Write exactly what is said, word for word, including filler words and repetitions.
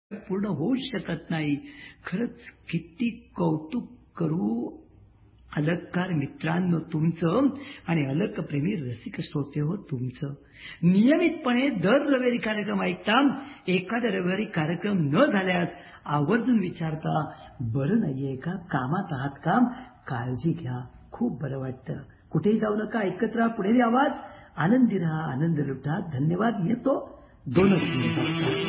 पूर्ण होऊच शकत नाही. खरंच किती कौतुक करू अलंकार मित्रांनो तुमचं आणि अलकप्रेमी रसिक श्रोते हो तुमचं. नियमितपणे दर रविवारी कार्यक्रम ऐकता, एखाद्या रविवारी कार्यक्रम न झाल्यास आवर्जून विचारता, बरं नाहीये का, कामात आहात का, काळजी घ्या, खूप बरं वाटतं. कुठेही जाऊ नका, ऐकत राहा पुणेरी आवाज. आनंदी राहा, आनंद लुटा. धन्यवाद. येतो दोनच मिनिटात.